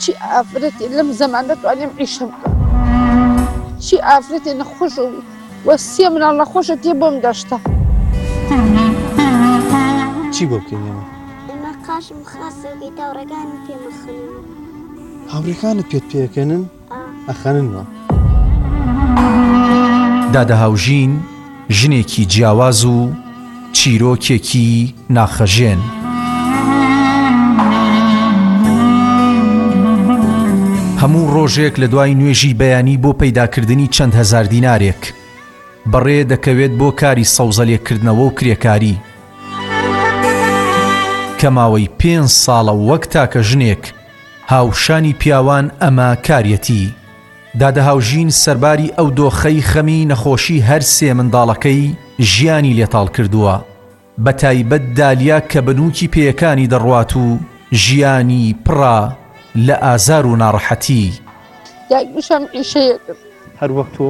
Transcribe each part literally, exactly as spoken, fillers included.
چی ئافرەتێ لەم زەمانە توانێم عیشەم بکەم چی ئافرەتێ نەخۆش و وەسیە مناڵ نەخۆشە تێ بۆم دەشتە چی بۆ بکەین ئێمە؟ ئێمە قاشم خاستەکەی تاوڕێکانی پێمەخەنن هاوڕێکانت پێت پێکەنن؟ ئەخەننەوە دادەهاوژین ژنێکی جیاواز و چیرۆکێکی ناخەژێن هەموو ڕۆژێک لە دوای نوێژی بەیانی بۆ پەیداکردنی چەند هەزار دینارێک بەڕێ دەکەوێت بۆ کاری سەوزەلێکردنەوە و کرێکاری کە ماوەی پێنج ساڵە وەک تاکە ژنێک هاوشانی پیاوان ئەمە کاریەتی دادەهاوژین سەرباری ئەو دۆخەی خەمی نەخۆشی هەر سێ منداڵەکەی ژیانی لێتاڵ کردووە بە تایبەت دالیا کە بنووکی پێیەکانی دەڕوات و ژیانی پڕە لە ئازار و ناڕەحەتی دایکم عیشەیەکرد هەر وەک تۆ؟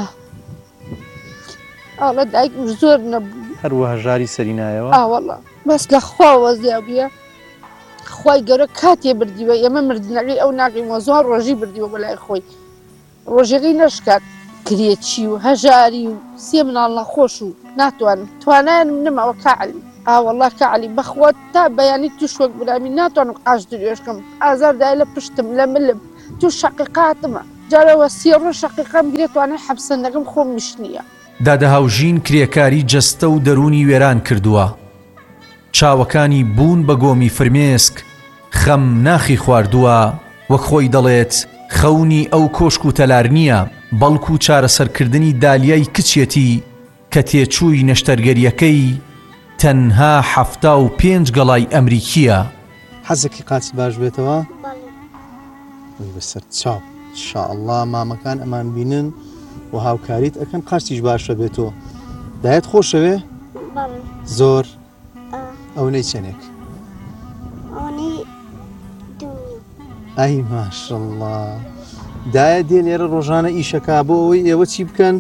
ئاڵە دایکم زۆر نەبوو هەروەها ژاری سەری نایەوە؟ ئاوەڵا بەس لە خواوە زیابیە خوای گەورە کاتێ بردیوە ئێمە مردنەکەی ئەو ناقیمەوە زۆر ڕۆژی بردیوە بەلای خۆی ڕۆژەکەی نەشکات کرێچی و هەژاری و سێ مناڵ نەخۆش و ناتوانم توانایان نماوە کەعەلی ئاوەڵا کەعەلی بەخوا تا بەیانی توش وەک برامی ناتوانم ئاش درێژکەم ئازاردای لە پشتم لە ملم تو شەقیقاتمە جارەوە سێ ڕۆژ شەقیقام گرێت توانای حەبسەندەکەم خۆم میشنیە دادەهاوژین کرێکاری جەستە و دەرونی وێران کردووە چاوەکانی بوون بە گۆمی فرمێسک خەم ناخی خواردووە وەک خۆی دەڵێت خەونی ئەو کۆشک و تەلار نییە بەڵکو و چارەسەرکردنی دالیای کچێتی کە تێچووی نەشتەرگەریەکەی تەنها حەفتا و پێنج گەڵای ئەمریکیە حەزێکی قاچی باش بێتەوە؟ بەسەر چاو ئینشاءڵڵا مامەکان ئەمان بینن و هاوکاریت ئەکەن قاچیش باشە بێتەوە دایەت خۆشەوێ؟ زۆر؟ ئەو نەی چەندێک؟ ئای ماشەڵڵا دایە دێ لێرە ڕۆژانە ئیشەکا بۆ ئەوەی ئێوە چی بکەن؟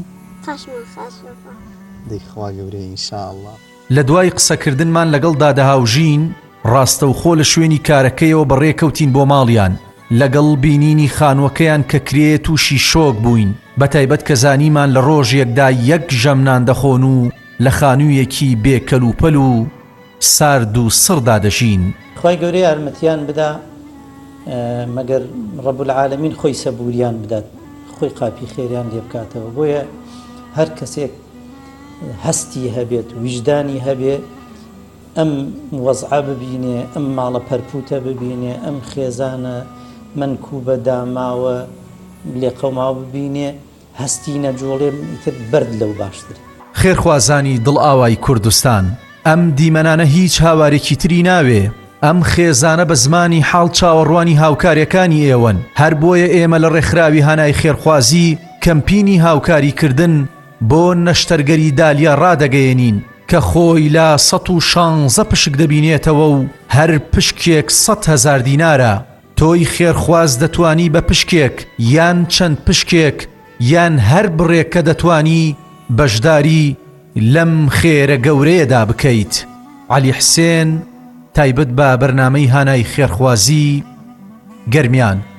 دەیخوا گەورەی ئینشاءڵڵا لە دوای قسەکردنمان لەگەڵ دادەهاوژین ڕاستەوخۆ لە شوێنی کارەکەیەوە بەڕێکەوتین بۆ ماڵیان لەگەڵ بینینی خانووەکەیان کە کرێ تووشی شۆک بووین بەتایبەت کە زانیمان لە ڕۆژێکدا یەک ژەمنان دەخۆن و لە خانوویەکی بێکەلوپەل و سارد و سڕدا دەژین خوای گەورەی یارمەتیان بدا مەگەر ڕەب العالەمین خۆی سەبووریان بدات خۆی قاپی خێریان لێ بکاتەوە بۆیە هەر کەسێک هەستی هەبێت ویژدانی هەبێت ئەم وەزعە ببینێ ئەم ماڵە پەرپوتە ببینێ ئەم خێزانە منکوبە داماوە لێ قەوماوە ببینێ هەستی نەجۆڵێ تر بەرد لەو باشتر خێرخوازانی دڵ ئاوای کوردستان ئەم دیمەنانە هیچ هاوارێکی تری ناوێ ئەم خێزانە بە زمانی حاڵ چاوەڕوانی هاوکاریەکانی ئێوەن هەر بۆیە ئێمە لە ڕێکخراوی هانای خێرخوازی کەمپینی هاوکاریکردن بۆ نەشتەرگەری دالیا ڕادەگەیەنین کە خۆی لا سەد و شانزە پشک دەبینێتەوە و هەر پشکێک سەد هەزار دینارە تۆی خێرخواز دەتوانی بە پشکێک یان چەند پشکێک یان هەر بڕێک کە دەتوانی بەشداری لەم خێرە گەورەیەدا بکەیت عەلی حسێن تایبەت بە بەرنامەی هانای خێرخوازی گەرمیان